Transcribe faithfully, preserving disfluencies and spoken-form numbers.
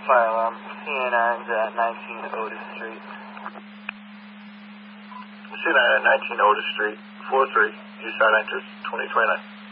Fire alarm. C nine's at nineteen Otis Street. C nine at nineteen Otis Street, four three, East Side entrance, twenty twenty-nine.